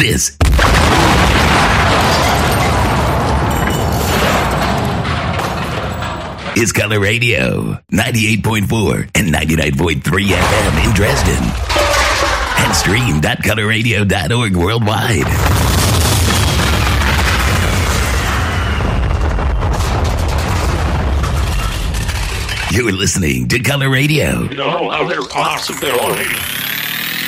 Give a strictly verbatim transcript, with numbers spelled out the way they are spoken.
This is Color Radio, ninety-eight point four and ninety-nine point three F M in Dresden. And streamed at color radio dot org worldwide. You're listening to Color Radio. No other possibility.